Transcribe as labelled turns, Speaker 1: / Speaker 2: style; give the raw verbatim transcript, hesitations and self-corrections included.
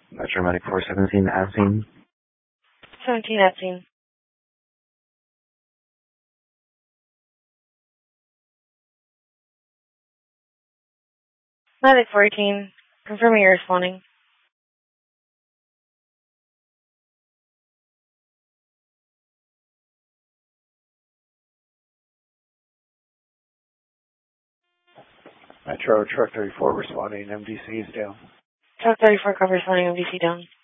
Speaker 1: Metro Medic four seventeen, as seen.
Speaker 2: seventeen at scene. Medic fourteen, confirming you're responding.
Speaker 3: Metro Truck thirty-four responding, M D C is down.
Speaker 2: Truck thirty-four, cover responding, M D C down.